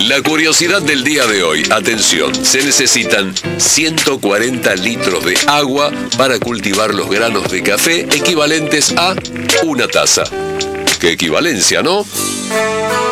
La curiosidad del día de hoy. Atención, se necesitan 140 litros de agua para cultivar los granos de café equivalentes a una taza. ¡Qué equivalencia!, ¿no?